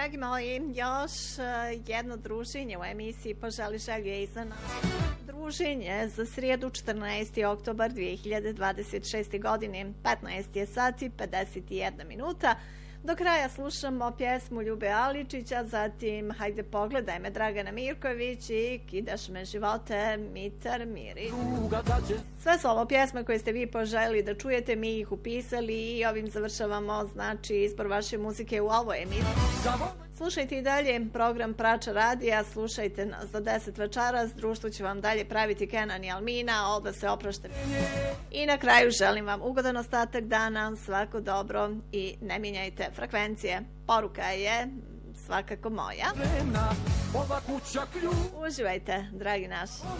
dragi moji, još jedno druženje u emisiji Poželi želje iza nas. Druženje za srijedu 14. oktobar 2026. godine, 15 je sati 51 minuta. Do kraja slušamo pjesmu Ljube Aličića, zatim Hajde pogledaj me Dragana Mirković i Kidaš me živote Mitar Mirić. Sve su ovo pjesme koje ste vi poželjeli da čujete, mi ih upisali i ovim završavamo izbor vaše muzike u ovoj emisiji. Slušajte i dalje program Prača radija, slušajte nas do 10 večeras, društvo će vam dalje praviti Kenan i Almina, ovdje se opraštate. I na kraju želim vam ugodan ostatak dana, svako dobro i ne mijenjajte frekvencije. Poruka je svakako moja. Uživajte, dragi naši.